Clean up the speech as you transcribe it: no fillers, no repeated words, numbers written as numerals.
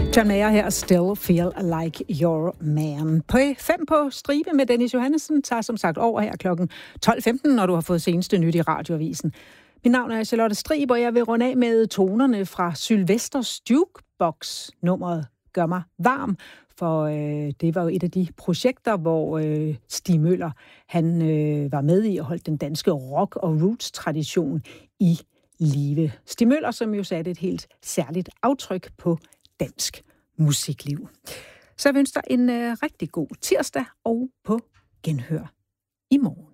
John Mayer her, Still Feel Like Your Man. På 5 på stribe med Dennis Johannessen tager som sagt over her klokken 12.15, når du har fået seneste nyt i radioavisen. Mit navn er Charlotte Strib, og jeg vil runde af med tonerne fra Sylvesters Jukebox. Nummeret Gør mig varm, for det var jo et af de projekter, hvor Stig Møller han var med i og holdt den danske rock- og roots-tradition i live. Stig Møller, som jo satte et helt særligt aftryk på dansk musikliv. Så jeg ønsker dig en rigtig god tirsdag og på genhør i morgen.